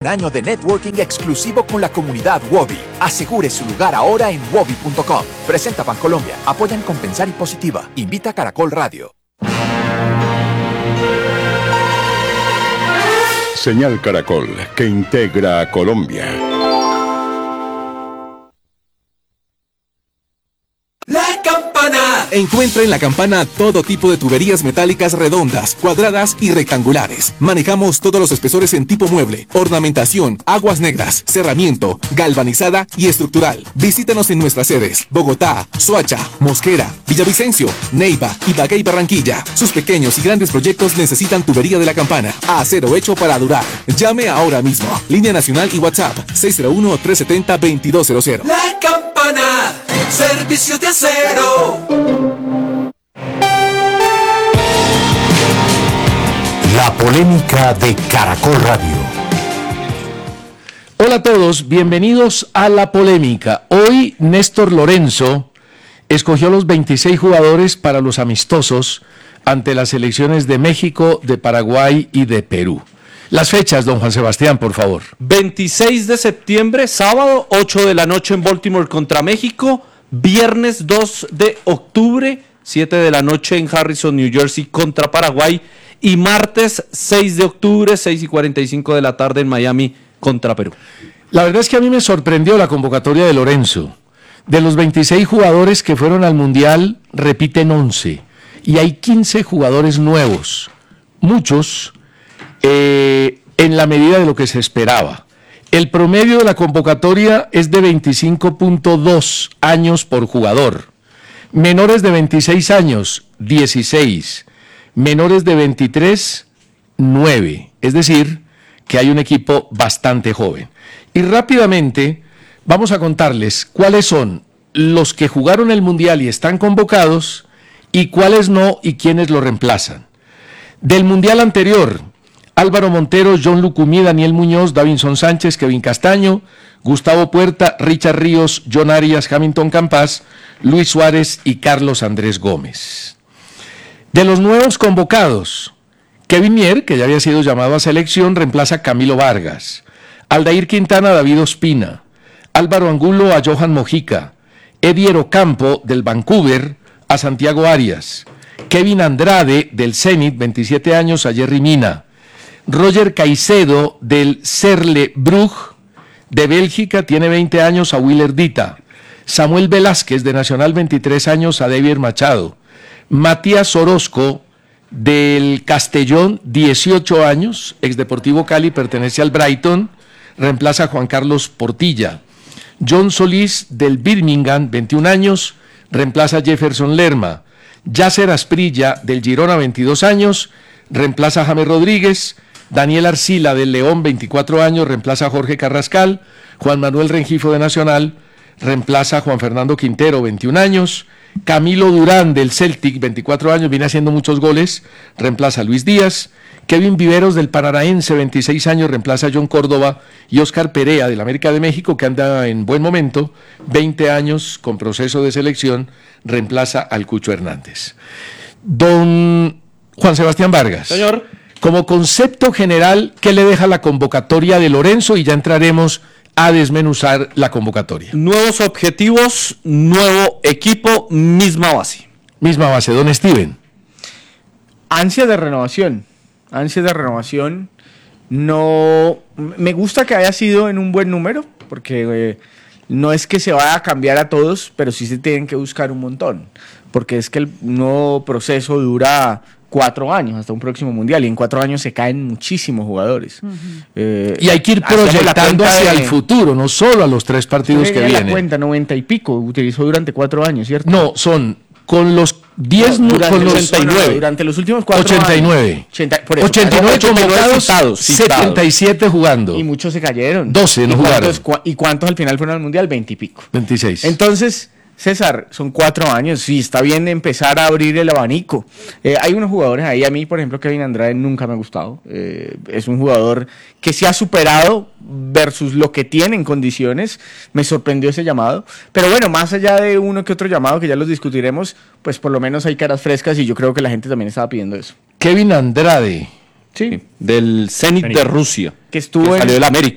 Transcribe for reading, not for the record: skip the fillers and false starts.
año de networking exclusivo con la comunidad Wobi. Asegure su lugar ahora en wobi.com. Presenta Bancolombia. Apoyan con Pensar y Positiva. Invita a Caracol Radio. Señal Caracol, que integra a Colombia. La Campana. Encuentra en La Campana todo tipo de tuberías metálicas redondas, cuadradas y rectangulares. Manejamos todos los espesores en tipo mueble, ornamentación, aguas negras, cerramiento, galvanizada y estructural. Visítanos en nuestras sedes: Bogotá, Soacha, Mosquera, Villavicencio, Neiva, Ibagué y Barranquilla. Sus pequeños y grandes proyectos necesitan tubería de La Campana. Acero hecho para durar. Llame ahora mismo. Línea nacional y WhatsApp 601-370-2200. La Campana. Servicio de acero. La polémica de Caracol Radio. Hola a todos, bienvenidos a La Polémica. Hoy Néstor Lorenzo escogió los 26 jugadores para los amistosos ante las selecciones de México, de Paraguay y de Perú. Las fechas, don Juan Sebastián, por favor. 26 de septiembre, sábado, 8 de la noche en Baltimore contra México. Viernes 2 de octubre, 7 de la noche en Harrison, New Jersey contra Paraguay. Y martes 6 de octubre, 6:45 de la tarde en Miami contra Perú. La verdad es que a mí me sorprendió la convocatoria de Lorenzo. De los 26 jugadores que fueron al Mundial, repiten 11. Y hay 15 jugadores nuevos. Muchos en la medida de lo que se esperaba. El promedio de la convocatoria es de 25.2 años por jugador. Menores de 26 años, 16. Menores de 23, 9. Es decir, que hay un equipo bastante joven. Y rápidamente vamos a contarles cuáles son los que jugaron el Mundial y están convocados y cuáles no y quiénes lo reemplazan. Del Mundial anterior: Álvaro Montero, John Lucumí, Daniel Muñoz, Davinson Sánchez, Kevin Castaño, Gustavo Puerta, Richard Ríos, John Arias, Hamilton Campas, Luis Suárez y Carlos Andrés Gómez. De los nuevos convocados: Kevin Mier, que ya había sido llamado a selección, reemplaza a Camilo Vargas. Aldair Quintana, David Ospina. Álvaro Angulo a Johan Mojica. Eddie Ocampo del Vancouver a Santiago Arias. Kevin Andrade del Zenit, 27 años, a Jerry Mina. Roger Caicedo del Cercle Brugge de Bélgica, tiene 20 años, a Willer Dita. Samuel Velázquez de Nacional, 23 años, a Devier Machado. Matías Orozco del Castellón, 18 años, ex Deportivo Cali, pertenece al Brighton, reemplaza a Juan Carlos Portilla. John Solís del Birmingham, 21 años, reemplaza a Jefferson Lerma. Yasser Asprilla del Girona, 22 años, reemplaza a James Rodríguez. Daniel Arcila del León, 24 años, reemplaza a Jorge Carrascal. Juan Manuel Rengifo de Nacional reemplaza a Juan Fernando Quintero, 21 años. Camilo Durán del Celtic, 24 años, viene haciendo muchos goles, reemplaza a Luis Díaz. Kevin Viveros del Paranaense, 26 años, reemplaza a John Córdoba. Y Oscar Perea del América de México, que anda en buen momento, 20 años, con proceso de selección, reemplaza al Cucho Hernández. Don Juan Sebastián Vargas. Señor. Como concepto general, ¿qué le deja la convocatoria de Lorenzo? Y ya entraremos a desmenuzar la convocatoria. Nuevos objetivos, nuevo equipo, misma base. Misma base. Don Steven. Ansia de renovación. No, me gusta que haya sido en un buen número, porque no es que se vaya a cambiar a todos, pero sí se tienen que buscar un montón, porque es que el nuevo proceso dura 4 años hasta un próximo mundial, y en 4 años se caen muchísimos jugadores. Y hay que ir proyectando hacia el futuro, no solo a los 3 partidos que vienen. La cuenta 90 y pico utilizó durante 4 años, ¿cierto? No, son con los 10, durante con los 89. Durante los últimos 4 89. años. 89 convocados, citados. 77 jugando. Y muchos se cayeron. 12 no jugaron. ¿Y cuántos al final fueron al mundial? 20 y pico. 26. Entonces, César, son 4 años, sí, está bien empezar a abrir el abanico. Hay unos jugadores ahí, a mí, por ejemplo, Kevin Andrade nunca me ha gustado. Es un jugador que se ha superado versus lo que tiene en condiciones. Me sorprendió ese llamado. Pero bueno, más allá de uno que otro llamado, que ya los discutiremos, pues por lo menos hay caras frescas y yo creo que la gente también estaba pidiendo eso. Kevin Andrade. Sí. Del Zenit de Rusia. Que estuvo salió del América.